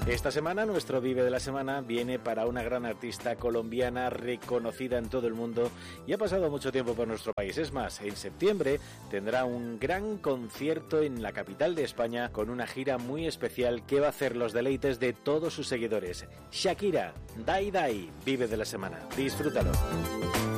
Esta semana nuestro Vive de la Semana viene para una gran artista colombiana reconocida en todo el mundo y ha pasado mucho tiempo por nuestro país. Es más, en septiembre tendrá un gran concierto en la capital de España con una gira muy especial que va a hacer los deleites de todos sus seguidores. Shakira, Dai Dai, Vive de la Semana. Disfrútalo.